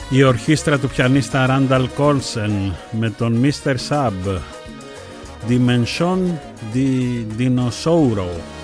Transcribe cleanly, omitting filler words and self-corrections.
Η ορχήστρα του πιανίστα Ράνταλ Κόλσεν με τον Mr. Sub, Dimension di Dinosauro.